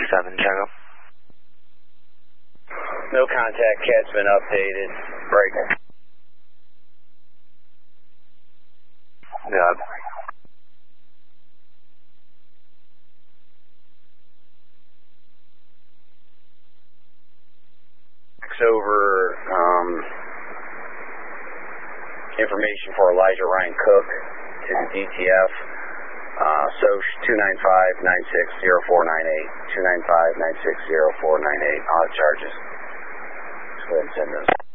7, Chicago. No contact, cat's been updated. Break. Good. Over information for Elijah Ryan Cook to the DTF. SOCH 295-960498. 295-960498. Odd charges. Let's go ahead and send those.